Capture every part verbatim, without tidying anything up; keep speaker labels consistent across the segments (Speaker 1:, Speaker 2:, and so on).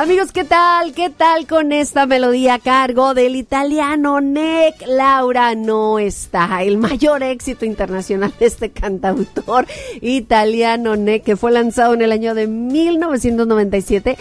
Speaker 1: Amigos, ¿qué tal? ¿Qué tal con esta melodía a cargo del italiano Nick? Laura no está. El mayor éxito internacional de este cantautor italiano Nick, que fue lanzado en el año de mil novecientos noventa y siete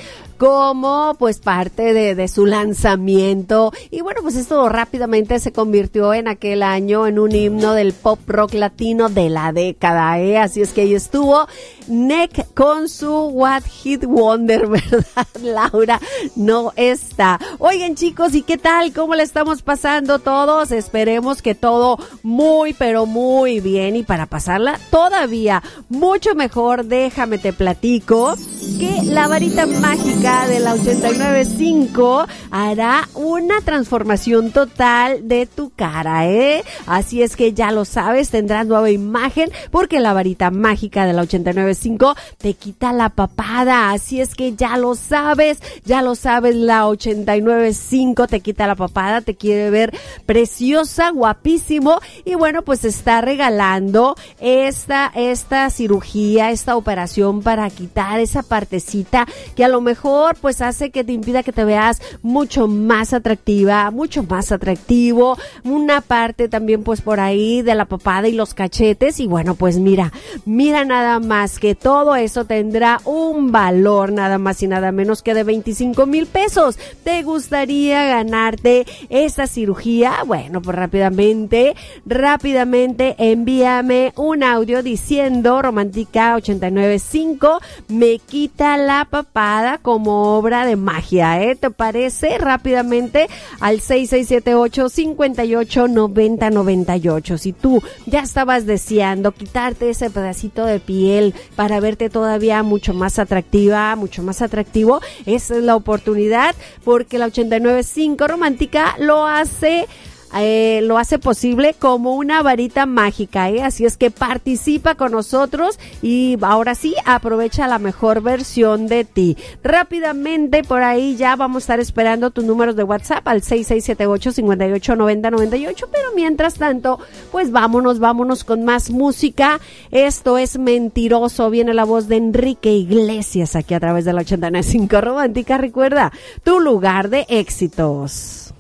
Speaker 1: como pues parte de, de su lanzamiento. Y bueno, pues esto rápidamente se convirtió en aquel año en un himno del pop rock latino de la década, ¿eh? Así es que ahí estuvo Nick con su What Hit Wonder, ¿verdad? Laura no está. Oigan, chicos, ¿y qué tal? ¿Cómo le estamos pasando todos? Esperemos que todo muy, pero muy bien. Y para pasarla todavía mucho mejor, déjame te platico que la varita mágica de la ochenta y nueve punto cinco hará una transformación total de tu cara, ¿eh? Así es que ya lo sabes, tendrás nueva imagen porque la varita mágica de la ochenta y nueve punto cinco te quita la papada. Así es que ya lo sabes, ya lo sabes, la ochenta y nueve punto cinco te quita la papada, te quiere ver preciosa, guapísimo. Y bueno, pues está regalando esta, esta cirugía, esta operación para quitar esa partecita que a lo mejor pues hace que te impida que te veas mucho más atractiva, mucho más atractivo, una parte también pues por ahí de la papada y los cachetes. Y bueno, pues mira, mira nada más que todo eso tendrá un valor nada más y nada menos que de veinticinco mil pesos. ¿Te gustaría ganarte esta cirugía? Bueno, pues rápidamente, rápidamente envíame un audio diciendo Romántica ochenta y nueve punto cinco me quita la papada como obra de magia, ¿eh? ¿Te parece? Rápidamente al seis seis siete ocho, cinco ocho, nueve cero nueve ocho. Si tú ya estabas deseando quitarte ese pedacito de piel para verte todavía mucho más atractiva, mucho más atractivo, esa es la oportunidad porque la ochenta y nueve punto cinco Romántica lo hace Eh, lo hace posible como una varita mágica, ¿eh? Así es que participa con nosotros y ahora sí, aprovecha la mejor versión de ti. Rápidamente por ahí ya vamos a estar esperando tus números de WhatsApp al seis seis siete ocho, cinco ocho, nueve cero nueve ocho, pero mientras tanto, pues vámonos, vámonos con más música. Esto es Mentiroso, viene la voz de Enrique Iglesias aquí a través de la ochenta y nueve punto cinco Romántica. Recuerda, tu lugar de éxitos.